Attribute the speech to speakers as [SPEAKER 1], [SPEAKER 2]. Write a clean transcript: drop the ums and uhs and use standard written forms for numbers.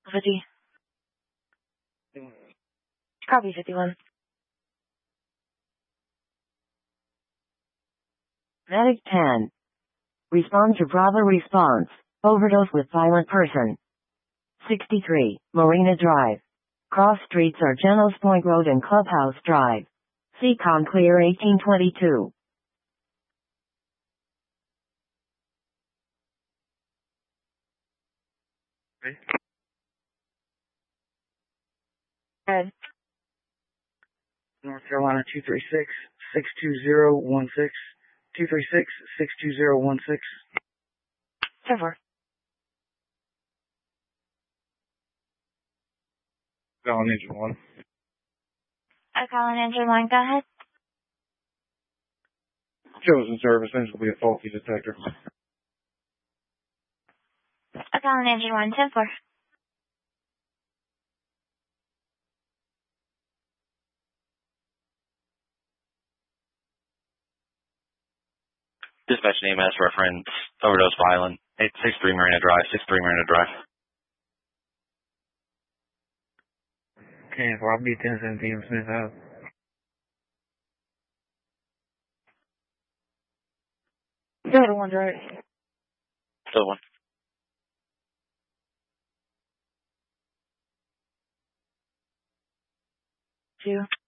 [SPEAKER 1] 50. Copy 51.
[SPEAKER 2] Medic 10. Respond to Bravo response. Overdose with violent person. 63, Marina Drive. Cross streets are Generals Point Road and Clubhouse Drive. Seacon clear 1822.
[SPEAKER 1] Red.
[SPEAKER 3] North Carolina 236-62016. 236-62016.
[SPEAKER 1] 10-4.
[SPEAKER 3] Calling engine 1.
[SPEAKER 1] Calling engine 1, go ahead.
[SPEAKER 3] Chosen service, engine will be a faulty detector.
[SPEAKER 1] Calling engine 1, 10-4.
[SPEAKER 4] Dispatch name as reference, overdose violent, 863 Marina Drive, 63 Marina Drive.
[SPEAKER 3] Okay, for I'll be 1017 Smith House.
[SPEAKER 1] Delta 1 Drive.
[SPEAKER 4] Still one.
[SPEAKER 1] 2.